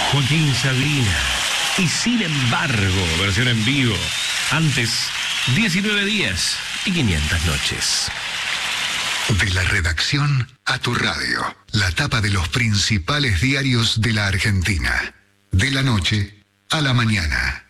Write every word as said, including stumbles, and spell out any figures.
Joaquín Sabina. Y sin embargo, versión en vivo. Antes, diecinueve días y quinientas noches. De la redacción a tu radio. La tapa de los principales diarios de la Argentina. De la noche a la mañana.